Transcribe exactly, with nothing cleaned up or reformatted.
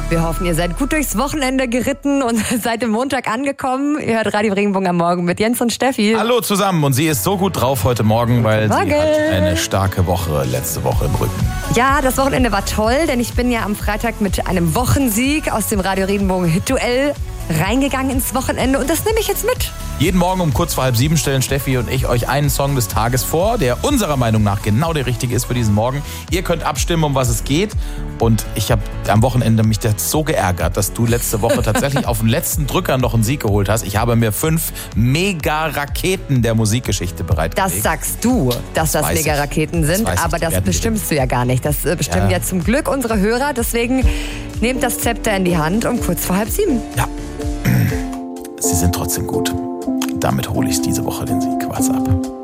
Wir hoffen, ihr seid gut durchs Wochenende geritten und seid am Montag angekommen. Ihr hört Radio Regenbogen am Morgen mit Jens und Steffi. Hallo zusammen, und sie ist so gut drauf heute Morgen, weil Morgen. sie hat eine starke Woche letzte Woche im Rücken. Ja, das Wochenende war toll, denn ich bin ja am Freitag mit einem Wochensieg aus dem Radio Regenbogen Hit-Duell reingegangen ins Wochenende und das nehme ich jetzt mit. Jeden Morgen um kurz vor halb sieben stellen Steffi und ich euch einen Song des Tages vor, der unserer Meinung nach genau der richtige ist für diesen Morgen. Ihr könnt abstimmen, um was es geht. Und ich habe am Wochenende mich jetzt so geärgert, dass du letzte Woche tatsächlich auf den letzten Drücker noch einen Sieg geholt hast. Ich habe mir fünf Mega-Raketen der Musikgeschichte bereitgelegt. Das sagst du, dass das, das Mega-Raketen sind, das aber das bestimmst gewinnen. du ja gar nicht. Das bestimmen ja. ja zum Glück unsere Hörer. Deswegen nehmt das Zepter in die Hand um kurz vor halb sieben. Ja, sie sind trotzdem gut. Damit hole ich diese Woche den Sieg. What's up?